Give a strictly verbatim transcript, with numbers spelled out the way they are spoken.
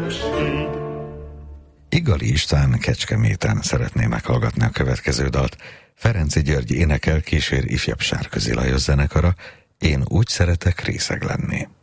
Igali István Kecskeméten szeretné meghallgatni a következő dalt. Ferenczy György énekel, kísér ifjabb Sárközi Lajos zenekara. Én úgy szeretek részeg lenni.